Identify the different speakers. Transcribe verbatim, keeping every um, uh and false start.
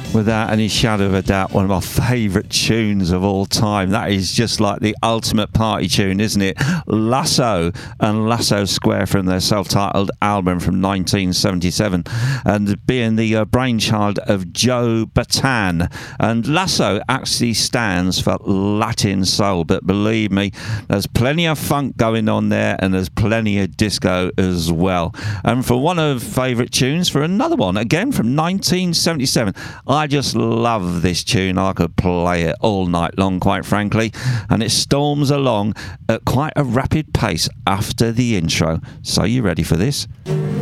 Speaker 1: Without any shadow of a doubt, one of my favourite tunes of all time. That is just like the ultimate party tune, isn't it? Lasso and Lasso Square from their self-titled album from nineteen seventy-seven, and being the uh, brainchild of Joe Bataan. And Lasso actually stands for Latin soul, but believe me, there's plenty of funk going on there, and there's plenty of disco as well. And for one of favourite tunes, for another one, again from nineteen seventy-seven, I just love this tune. I could play it all night long, quite frankly, and it storms along at quite a rapid pace after the intro. So you ready for this?